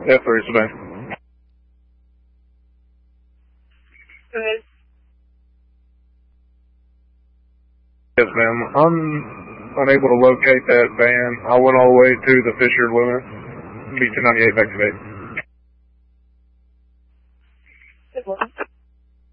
F3 Savannah. Go ahead. Yes, ma'am. I'm unable to locate that van. I went all the way to the Fisher limit. B298 back to 8.